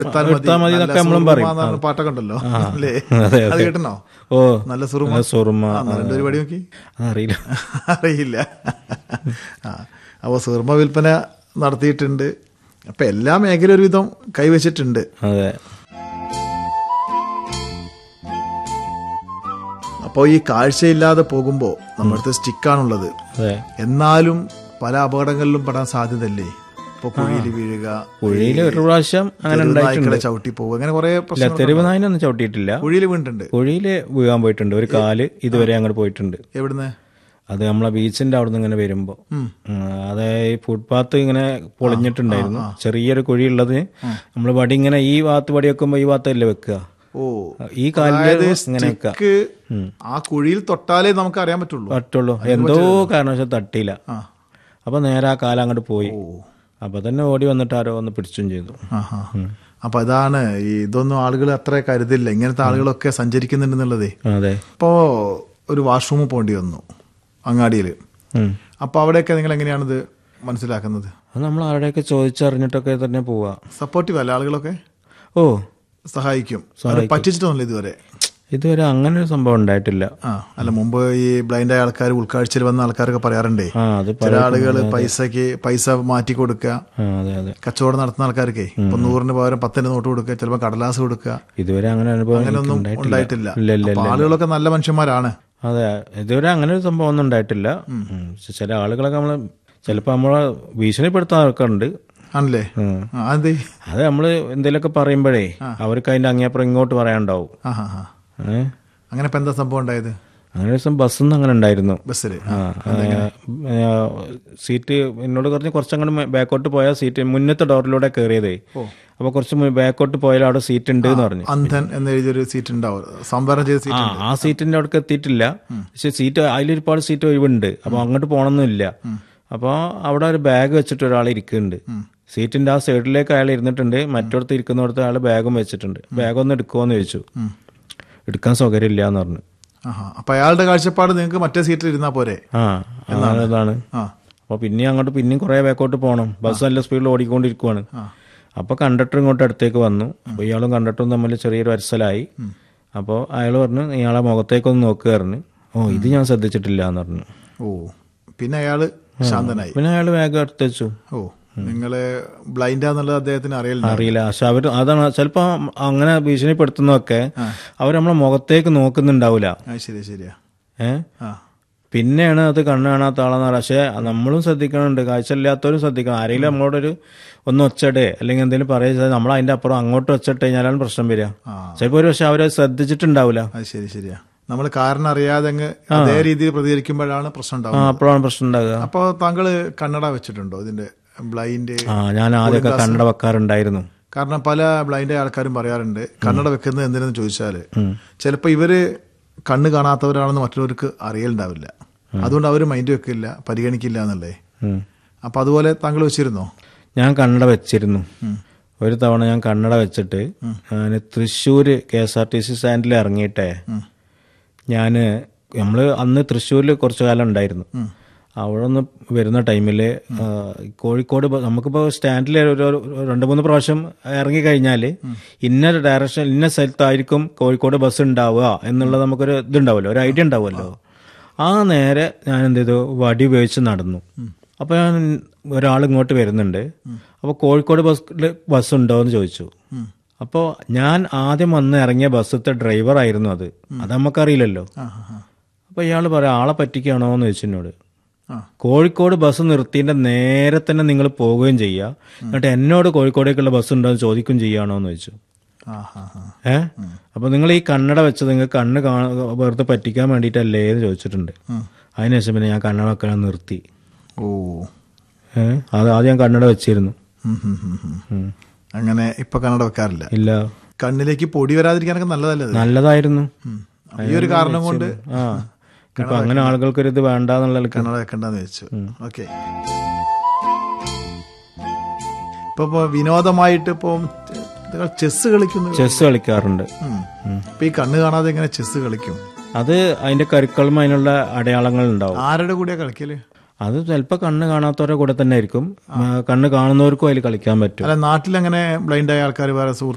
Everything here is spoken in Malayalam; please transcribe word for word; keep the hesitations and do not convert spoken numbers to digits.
എടുത്താൽ മതി എന്നൊക്കെ നമ്മളും പറയും. പാട്ടൊക്കെ ഉണ്ടല്ലോ അല്ലേ, അത് കേട്ടണോ? ഓ നല്ല സുറുമ സുറുമ നല്ല പരിപാടി നോക്കി അറിയില്ല അറിയില്ല. ആ അപ്പോൾ സുറുമ വിൽപ്പന നടത്തിയിട്ടുണ്ട്. അപ്പം എല്ലാ മേഖല ഒരുവിധം കൈവച്ചിട്ടുണ്ട്. അതെ. അപ്പോൾ ഈ കാഴ്ചയില്ലാതെ പോകുമ്പോൾ നമ്മുടെ അടുത്ത് സ്റ്റിക്കാണുള്ളത്, എന്നാലും പല അപകടങ്ങളിലും പെടാൻ സാധ്യതയല്ലേ? ഇപ്പൊ കുഴിയിൽ വീഴുക, കുഴിയിൽ ഒരു പ്രാവശ്യം അങ്ങനെ ഉണ്ടായിട്ടുണ്ട്, ചവിട്ടി പോവുക, അങ്ങനെ കുറെ തെരുവ് നായിനൊന്നും ചവിട്ടിയിട്ടില്ല. കുഴിയിൽ വീണിട്ടുണ്ട്, കുഴിയില് വീഴാൻ പോയിട്ടുണ്ട്. ഒരു കാല് ഇതുവരെ അങ്ങോട്ട് പോയിട്ടുണ്ട്. എവിടുന്ന്? അത് നമ്മളെ ബീച്ചിന്റെ അവിടെ നിന്ന് ഇങ്ങനെ വരുമ്പോ അതായത് ഈ ഫുട്പാത്ത് ഇങ്ങനെ പൊളിഞ്ഞിട്ടുണ്ടായിരുന്നു. ചെറിയൊരു കുഴിയുള്ളത് നമ്മള് വടി ഇങ്ങനെ ഈ ഭാഗത്ത് വടി വെക്കുമ്പോ ഈ ഭാഗത്തല്ലേ വെക്കുക. ഓ, ഈ കാലില് ഇങ്ങനെ വെക്കുക. ആ കുഴിയിൽ തൊട്ടാലേ നമുക്ക് അറിയാൻ പറ്റുള്ളൂ പറ്റുള്ളൂ എന്തോ കാരണവശാൽ തട്ടിയില്ല. അപ്പൊ നേരെ ആ കാലം അങ്ങോട്ട് പോയി. അപ്പൊ തന്നെ ഓടി വന്നിട്ട് ആരോ ഒന്ന് പിടിച്ചും ചെയ്തു. അപ്പൊ അതാണ് ഈ ഇതൊന്നും ആളുകൾ അത്ര കരുതില്ല, ഇങ്ങനത്തെ ആളുകളൊക്കെ സഞ്ചരിക്കുന്നുണ്ടെന്നുള്ളതേ. അതെ. ഇപ്പോ ഒരു വാഷ്റൂമിൽ പോകേണ്ടി വന്നു അങ്ങാടിയില്. അപ്പൊ അവിടെയൊക്കെ നിങ്ങൾ എങ്ങനെയാണിത് മനസ്സിലാക്കുന്നത്? അത് നമ്മൾ ആരുടെയൊക്കെ ചോദിച്ചറിഞ്ഞിട്ടൊക്കെ തന്നെ പോവാ. സപ്പോർട്ടീവ് അല്ല ആളുകളൊക്കെ? ഓ, സഹായിക്കും. പറ്റിച്ചിട്ടൊന്നുമില്ല ഇതുവരെ? ഇതുവരെ അങ്ങനെ ഒരു സംഭവം ഉണ്ടായിട്ടില്ല. ആ അല്ല, മുമ്പ് ഈ ബ്ലൈൻഡ് ആയ ആൾക്കാർ, ഉൾക്കാഴ്ചയിൽ വന്ന ആൾക്കാരൊക്കെ പറയാറുണ്ടേ, ചില ആളുകൾ പൈസക്ക് പൈസ മാറ്റി കൊടുക്കുക, കച്ചവടം നടത്തുന്ന ആൾക്കാർക്ക് ഇപ്പൊ നൂറിന് പകരം പത്തിന് നോട്ട് കൊടുക്കുക, ചിലപ്പോൾ കടലാസ് കൊടുക്കുക. ഇതുവരെ അങ്ങനെ അനുഭവം അങ്ങനെയൊന്നും ഉണ്ടായിട്ടില്ല. ആളുകളൊക്കെ നല്ല മനുഷ്യന്മാരാണ്. അതെ, ഇതുവരെ അങ്ങനെ ഒരു സംഭവം ഒന്നും ഉണ്ടായിട്ടില്ല. ചില ആളുകളൊക്കെ നമ്മള് ചിലപ്പോ നമ്മളെ ഭീഷണിപ്പെടുത്താൻ ആൾക്കാരുണ്ട്. ആണല്ലേ? അത് നമ്മള് എന്തെങ്കിലുമൊക്കെ പറയുമ്പോഴേ അവർക്ക് അതിന്റെ അങ്ങേപ്പുറം ഇങ്ങോട്ട് പറയാണ്ടാവും. അങ്ങനെ ഇപ്പൊ എന്താ സംഭവം ഉണ്ടായത്? അങ്ങനെ ദിവസം ബസ്സിന്ന് അങ്ങനെ ഉണ്ടായിരുന്നു. ബസ്സില് സീറ്റ് എന്നോട് പറഞ്ഞ് കുറച്ചങ്ങോട്ട് ബാക്കോട്ട് പോയാൽ സീറ്റ് മുന്നത്തെ ഡോറിലൂടെ കയറിയതേ. അപ്പൊ കുറച്ച് ബാക്കോട്ട് പോയാൽ അവിടെ സീറ്റ് ഉണ്ട് എന്ന് പറഞ്ഞു. അന്ധൻ എന്ന് എഴുതിയൊരു സീറ്റ് ഉണ്ടാവും, സംവരണം ചെയ്ത സീറ്റ്. ആ സീറ്റിന്റെ അവിടെ എത്തിയിട്ടില്ല, പക്ഷെ സീറ്റ് അതിലൊരുപാട് സീറ്റ് ഒഴിവുണ്ട്. അപ്പൊ അങ്ങോട്ട് പോകണമെന്നില്ല. അപ്പോൾ അവിടെ ഒരു ബാഗ് വെച്ചിട്ട് ഒരാൾ ഇരിക്കുന്നുണ്ട്. സീറ്റിന്റെ ആ സൈഡിലേക്ക് അയാൾ ഇരുന്നിട്ടുണ്ട്, മറ്റോടത്ത് ഇരിക്കുന്നിടത്ത് അയാൾ ബാഗും വെച്ചിട്ടുണ്ട്. ബാഗ് ഒന്ന് എടുക്കുമോന്ന് ചോദിച്ചു. എടുക്കാൻ സൗകര്യം ഇല്ല എന്ന് പറഞ്ഞു. അപ്പൊ അയാളുടെ കാഴ്ചപ്പാട് നിങ്ങൾക്ക് മറ്റേ സീറ്റിൽ ഇരുന്നാ പോരെ? ആ അതാണ്. അപ്പൊ പിന്നെ അങ്ങോട്ട് പിന്നെയും കുറെ ബാക്കോട്ട് പോകണം. ബസ് നല്ല സ്പീഡിൽ ഓടിക്കൊണ്ടിരിക്കുവാണ്. അപ്പൊ കണ്ടക്ടർ ഇങ്ങോട്ട് അടുത്തേക്ക് വന്നു. അപ്പൊ ഇയാളും കണ്ടക്ടറും തമ്മിൽ ചെറിയൊരു വരസലായി. അപ്പോൾ അയാൾ പറഞ്ഞു ഇയാളെ മുഖത്തേക്കൊന്ന് നോക്കുക പറഞ്ഞു. ഓ, ഇത് ഞാൻ ശ്രദ്ധിച്ചിട്ടില്ല എന്ന് പറഞ്ഞു. ഓ, പിന്നെ അയാള് ശാന്തനായി. പിന്നെ അയാൾ ബാഗ് എടുത്ത് വെച്ചു. ഓ, നിങ്ങള് ബ്ലൈൻഡാന്നുള്ളത് അദ്ദേഹത്തിന് അറിയില്ല അറിയില്ല പക്ഷെ അവര് അതാണ് ചിലപ്പോ അങ്ങനെ ഭീഷണിപ്പെടുത്തുന്നതൊക്കെ അവർ നമ്മളെ മുഖത്തേക്ക് നോക്കുന്നുണ്ടാവില്ല. ശരി ശരിയാ. ഏഹ് പിന്നെയാണ് അത് കണ്ണ് കാണാത്ത ആളെന്ന് പറയാം. പക്ഷെ നമ്മളും ശ്രദ്ധിക്കണുണ്ട്, കാഴ്ചയില്ലാത്തവരും ശ്രദ്ധിക്കണം. ആരെങ്കിലും നമ്മളോടൊരു ഒന്ന് ഒച്ചടേ അല്ലെങ്കിൽ എന്തെങ്കിലും പറയുക, നമ്മൾ അതിന്റെ അപ്പുറം അങ്ങോട്ട് ഒച്ചിട്ട് കഴിഞ്ഞാലാണ് പ്രശ്നം വരിക. ചിലപ്പോ ഒരു പക്ഷെ അവരെ ശ്രദ്ധിച്ചിട്ടുണ്ടാവില്ല. ശരി ശരിയാ. നമ്മൾ കാരണം അറിയാതെ അതേ രീതിയിൽ പ്രതികരിക്കുമ്പോഴാണ് പ്രശ്നം ഉണ്ടാവുക. അപ്പോഴാണ് പ്രശ്നം ഉണ്ടാകുക. അപ്പൊ താങ്കള് കണ്ണട വെച്ചിട്ടുണ്ടോ ഇതിന്റെ ബ്ലൈൻഡ്? ആ, ഞാൻ ആദ്യമൊക്കെ കണ്ണട വെക്കാറുണ്ടായിരുന്നു. കാരണം പല ബ്ലൈൻഡ് ആൾക്കാരും പറയാറുണ്ട് കണ്ണട വെക്കുന്നത് എന്തിനെന്ന് ചോദിച്ചാല് ചിലപ്പോ ഇവര് കണ്ണ് കാണാത്തവരാണെന്ന് മറ്റുള്ളവർക്ക് അറിയലുണ്ടാവില്ല, അതുകൊണ്ട് അവര് മൈൻഡ് വെക്കില്ല, പരിഗണിക്കില്ല എന്നല്ലേ. അപ്പൊ അതുപോലെ താങ്കൾ വെച്ചിരുന്നോ? ഞാൻ കണ്ണട വെച്ചിരുന്നു. ഒരു തവണ ഞാൻ കണ്ണട വെച്ചിട്ട് ഞാൻ Thrissur K S R T C സ്റ്റാൻഡിൽ ഇറങ്ങിയിട്ടേ, ഞാന് നമ്മള് അന്ന് തൃശ്ശൂരിൽ കുറച്ചു കാലം ഉണ്ടായിരുന്നു. അവിടെ നിന്ന് വരുന്ന ടൈമില് കോഴിക്കോട് നമുക്കിപ്പോൾ സ്റ്റാൻഡിൽ ഒരു രണ്ട് മൂന്ന് പ്രാവശ്യം ഇറങ്ങിക്കഴിഞ്ഞാൽ ഇന്ന ഡയറക്ഷൻ ഇന്ന സ്ഥലത്തായിരിക്കും കോഴിക്കോട് ബസ് ഉണ്ടാവുക എന്നുള്ളത് നമുക്കൊരു ഇതുണ്ടാവുമല്ലോ, ഒരു ഐഡിയ ഉണ്ടാവുമല്ലോ. ആ നേരെ ഞാൻ എന്ത് ചെയ്തു, വടി ഉപയോഗിച്ച് നടന്നു. അപ്പോൾ ഞാൻ ഒരാൾ ഇങ്ങോട്ട് വരുന്നുണ്ട്. അപ്പോൾ കോഴിക്കോട് ബസ് ബസ് ഉണ്ടോ എന്ന് ചോദിച്ചു. അപ്പോൾ ഞാൻ ആദ്യം വന്ന് ഇറങ്ങിയ ബസ്സിലത്തെ ഡ്രൈവർ ആയിരുന്നു അത്. അത് നമുക്കറിയില്ലല്ലോ. അപ്പോൾ ഇയാൾ പറയാം ആളെ പറ്റിക്കാണോ എന്ന് ചോദിച്ചു എന്നോട്. കോഴിക്കോട് ബസ് നിർത്തിൻ്റെ നേരെ തന്നെ നിങ്ങൾ പോവുകയും ചെയ്യുക, എന്നിട്ട് എന്നോട് കോഴിക്കോടേക്കുള്ള ബസ് ഉണ്ടോ എന്ന് ചോദിക്കുകയും ചെയ്യുകയാണോ എന്ന് ചോദിച്ചു. ഏഹ് അപ്പൊ നിങ്ങൾ ഈ കണ്ണട വെച്ചത് നിങ്ങൾ കണ്ണ് വെറുതെ പറ്റിക്കാൻ വേണ്ടിയിട്ടല്ലേ എന്ന് ചോദിച്ചിട്ടുണ്ട്. അതിനുശേഷം പിന്നെ ഞാൻ കണ്ണട വെക്കാൻ നിർത്തി. ഓ ഏഹ് അത് ആദ്യം ഞാൻ കണ്ണട വെച്ചിരുന്നു. അങ്ങനെ ഇപ്പൊ കണ്ണട വെക്കാറില്ല? ഇല്ല. കണ്ണിലേക്ക് പൊടി വരാതിരിക്കാനൊക്കെ നല്ലതല്ലേ? നല്ലതായിരുന്നു. ഈ ഒരു കാരണം കൊണ്ട് ആ ഇപ്പൊ അങ്ങനെ ആളുകൾക്കൊരു ഇത് വേണ്ടെന്നുള്ള കണ്ണട വെക്കണ്ടെന്ന് വെച്ചു. ഓക്കെ. ഇപ്പൊ ഇപ്പൊ വിനോദമായിട്ട് ഇപ്പൊ ചെസ് കളിക്കുന്നു. ചെസ് കളിക്കാറുണ്ട്. ഇപ്പൊ ഈ കണ്ണ് കാണാതെ എങ്ങനെ ചെസ് കളിക്കും? അത് അതിന്റെ കരുക്കളും അതിനുള്ള അടയാളങ്ങൾ ഉണ്ടാവും. ആരുടെ കൂടെയാ കളിക്കല്? അത് ചിലപ്പോൾ കണ്ണ് കാണാത്തവരുടെ കൂടെ തന്നെ ആയിരിക്കും, കണ്ണ് കാണുന്നവർക്കും അതിൽ കളിക്കാൻ പറ്റും. അല്ല, നാട്ടിൽ അങ്ങനെ ബ്ലൈൻഡ് ആയ ആൾക്കാർ വേറെ സുഹൃത്തുക്കൾ